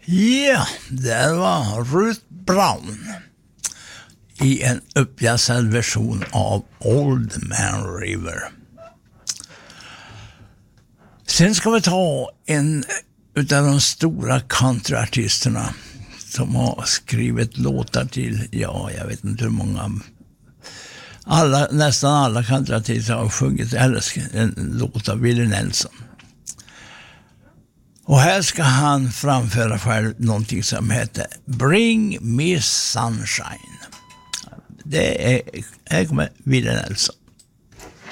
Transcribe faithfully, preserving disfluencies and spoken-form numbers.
Ja, det var Ruth Brown i en uppjassad version av Old Man River. Sen ska vi ta en utav de stora countryartisterna som har skrivit låtar till, ja, jag vet inte hur många, alla, nästan alla countryartister har sjungit eller en låt av Willie Nelson. Och här ska han framföra själv någonting som heter Bring Me Sunshine. Det är, här kommer Willie Nelson.